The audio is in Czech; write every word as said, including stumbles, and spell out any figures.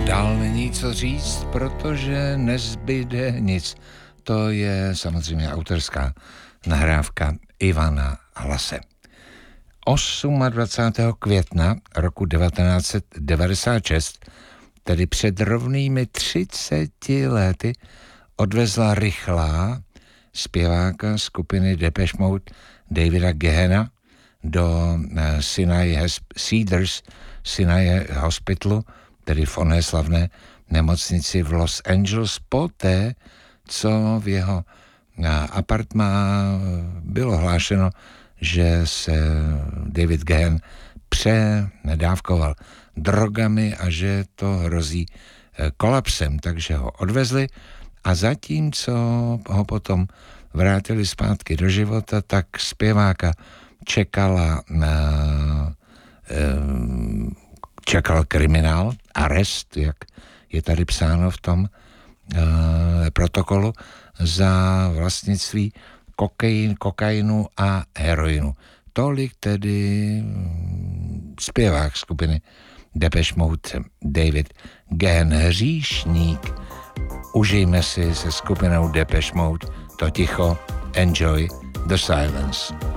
Dál není co říct, protože nezbyde nic. To je samozřejmě autorská nahrávka Ivana Hlase. dvacátého osmého května roku devatenáct set devadesát šest, tedy před rovnými třiceti lety, odvezla rychlá zpěváka skupiny Depeche Mode Davida Gehena do Sinai Cedars Sinai Hospitalu, tedy v oné slavné nemocnici v Los Angeles, poté, co v jeho apartmá bylo hlášeno, že se David Gehen přenedávkoval drogami a že to hrozí kolapsem, takže ho odvezli a zatímco ho potom vrátili zpátky do života, tak zpěváka čekala čekal kriminál, arest, jak je tady psáno v tom uh, protokolu, za vlastnictví kokain, kokainu a heroinu. Tolik tedy zpěvák skupiny Depeche Mode David Gehen, hříšník. Užijme si se skupinou Depeche Mode to ticho. Enjoy the silence.